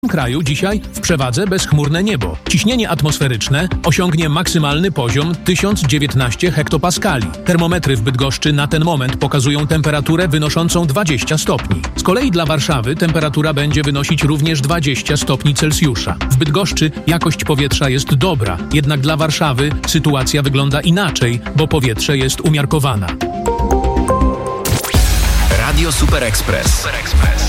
kraju dzisiaj w przewadze bezchmurne niebo. Ciśnienie atmosferyczne osiągnie maksymalny poziom 1019 hektopaskali. Termometry w Bydgoszczy na ten moment pokazują temperaturę wynoszącą 20 stopni. Z kolei dla Warszawy temperatura będzie wynosić również 20 stopni Celsjusza. W Bydgoszczy jakość powietrza jest dobra, jednak dla Warszawy sytuacja wygląda inaczej, bo powietrze jest umiarkowane. Radio Super Express.